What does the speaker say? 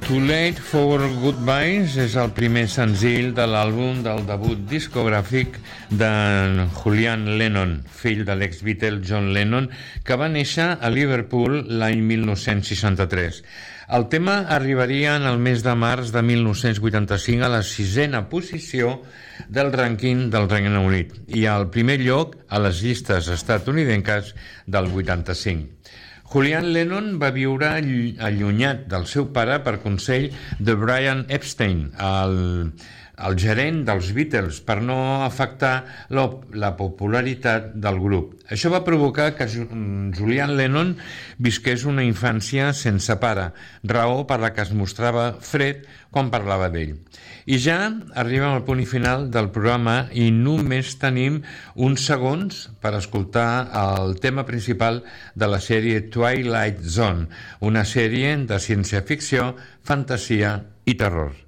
Too Late for Goodbyes és el primer senzill de l'àlbum del debut discogràfic de Julian Lennon, fill de l'ex-Beatle John Lennon, que va néixer a Liverpool l'any 1963. El tema arribaria en el mes de març de 1985 a la 6ª posició del rànquing del Regne Unit i al primer lloc a les llistes estatunidenques del 85. Julian Lennon va viure allunyat del seu pare per consell de Brian Epstein, el gerent dels Beatles, per no afectar la popularitat del grup. Això va provocar que Julian Lennon visqués una infància sense pare, raó per la que es mostrava fred quan parlava d'ell. I ja arribem al punt final del programa i només tenim uns segons per escoltar el tema principal de la sèrie Twilight Zone, una sèrie de ciència-ficció, fantasia i terror.